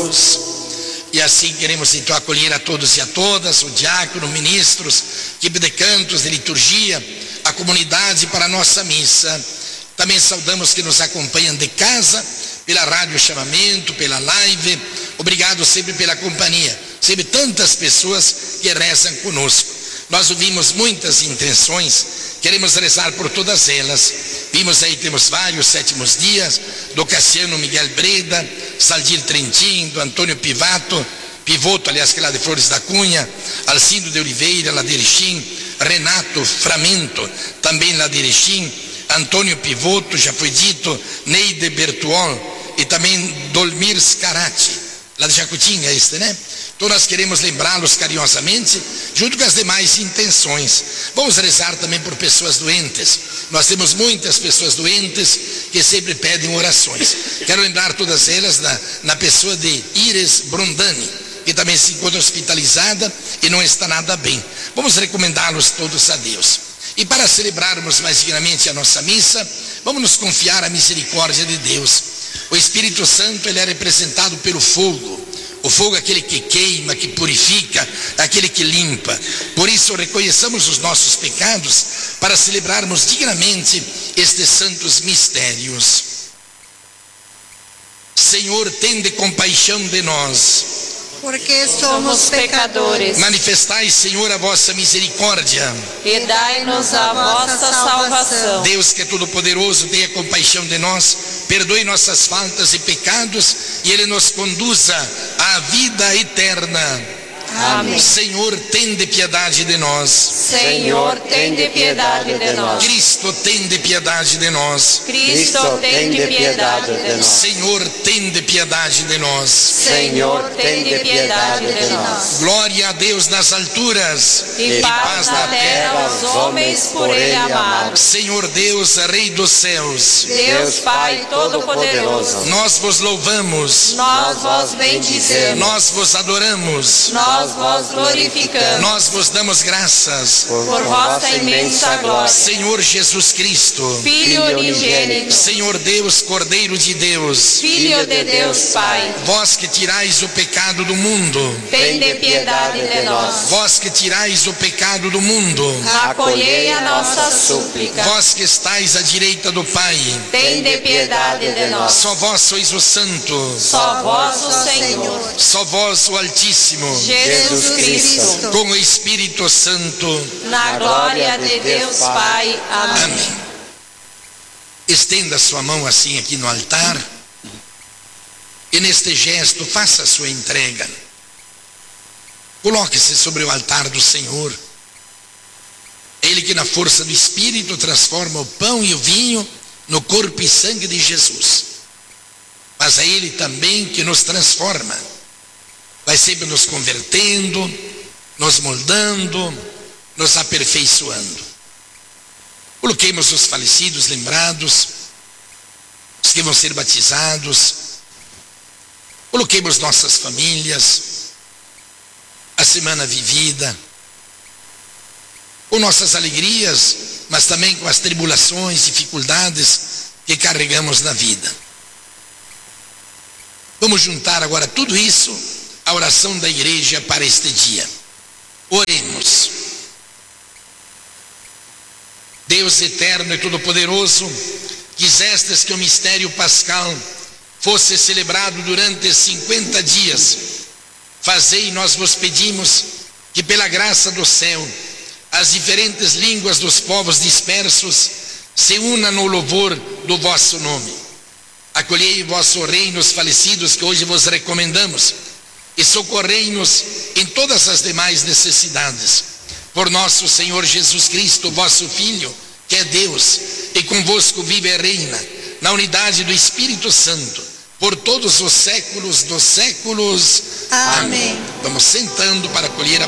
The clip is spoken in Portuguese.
todos. E assim queremos então acolher a todos e a todas, o diácono, ministros, equipe de cantos, de liturgia, a comunidade para a nossa missa. Também saudamos que nos acompanham de casa, pela rádio chamamento, pela live. Obrigado sempre pela companhia, sempre tantas pessoas que rezam conosco. Nós ouvimos muitas intenções, queremos rezar por todas elas. Vimos aí, temos vários sétimos dias, do Cassiano Miguel Breda, Saldir Trentin, do Antônio Pivoto, aliás, que é lá de Flores da Cunha, Alcindo de Oliveira, lá de Erechim, Renato Framento, também lá de Erechim, Antônio Pivoto, já foi dito, Neide Bertuol, e também Dolmir Scarati, lá de Jacutinga, né? Então nós queremos lembrá-los carinhosamente, junto com as demais intenções. Vamos rezar também por pessoas doentes. Nós temos muitas pessoas doentes que sempre pedem orações. Quero lembrar todas elas na pessoa de Iris Brondani, que também se encontra hospitalizada e não está nada bem. Vamos recomendá-los todos a Deus. E para celebrarmos mais dignamente a nossa missa, vamos nos confiar à misericórdia de Deus. O Espírito Santo, ele é representado pelo fogo. O fogo é aquele que queima, que purifica, aquele que limpa. Por isso reconheçamos os nossos pecados para celebrarmos dignamente estes santos mistérios. Senhor, tende compaixão de nós, porque somos pecadores. Manifestai, Senhor, a vossa misericórdia E dai-nos a vossa salvação. Deus, que é todo-poderoso, tenha compaixão de nós, perdoe nossas faltas e pecados e Ele nos conduza à vida eterna. Amém. Senhor, tende piedade de nós. Senhor, tende piedade de nós. Cristo, tende piedade de nós. Cristo, tende piedade de nós. Senhor, tende piedade de nós. Senhor, tende piedade de nós. Glória a Deus nas alturas E paz na terra aos homens por Ele amados. Senhor Deus, Rei dos céus, Deus Pai Todo-Poderoso, nós vos louvamos, nós vos bendizemos, nós vos adoramos, nós vos glorificamos, nós vos damos graças por vossa imensa glória. Senhor Jesus Cristo, Filho unigênito, Senhor Deus, Cordeiro de Deus, Filho de Deus Pai, vós que tirais o pecado do mundo, tende piedade de nós. vós que tirais o pecado do mundo, Acolhei a nossa súplica, vós que estáis à direita do Pai, tende piedade de nós. só vós sois o Santo, Só vós, o Senhor, só vós o Altíssimo, Jesus Cristo, com o Espírito Santo. na glória de Deus Pai. Amém. Amém. Estenda sua mão assim aqui no altar e neste gesto faça a sua entrega. Coloque-se sobre o altar do Senhor. Ele que na força do Espírito transforma o pão e o vinho no corpo e sangue de Jesus. Mas é Ele também que nos transforma. Vai sempre nos convertendo, nos moldando, nos aperfeiçoando. Coloquemos os falecidos lembrados, os que vão ser batizados. Coloquemos nossas famílias, a semana vivida, com nossas alegrias, mas também com as tribulações, dificuldades que carregamos na vida. Vamos juntar agora tudo isso à oração da igreja para este dia. Oremos. Deus eterno e todo-poderoso, quisestes que o mistério pascal fosse celebrado durante 50 dias. Fazei, nós vos pedimos, que pela graça do céu, as diferentes línguas dos povos dispersos se unam no louvor do vosso nome. Acolhei o vosso reino os falecidos que hoje vos recomendamos e socorrei-nos em todas as demais necessidades. Por nosso Senhor Jesus Cristo, vosso Filho, que é Deus, e convosco vive e reina, na unidade do Espírito Santo, por todos os séculos dos séculos. Amém. Vamos sentando para acolher a